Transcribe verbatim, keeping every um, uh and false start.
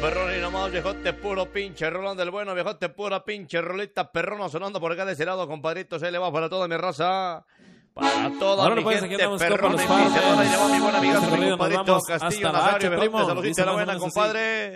perrón y nomás, viejote puro pinche rolón del bueno, viejote pura pinche rolita perrona sonando por acá de ese lado, compadrito, se le va para toda mi raza. Para toda Ahora mi pues, gente aquí perrona y Farmers. pinche, y le va mi buen amigazo, Este mi corrido nos compadrito vamos Castillo hasta la Nazario, H, viejote, primo. saludito Dice a la más o buena, menos así. compadre.